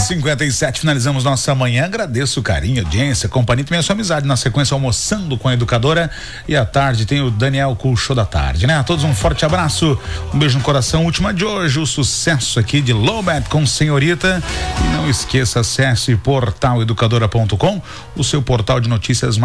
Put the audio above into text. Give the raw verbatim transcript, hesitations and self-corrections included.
cinquenta e sete, finalizamos nossa manhã. Agradeço o carinho, audiência, companhia, também a sua amizade. Na sequência, almoçando com a educadora. E à tarde tem o Daniel com o show da tarde, né? A todos um forte abraço, um beijo no coração. Última de hoje, o sucesso aqui de Lowbat com Senhorita. E não esqueça, acesse portal educadora ponto com, o seu portal de notícias mais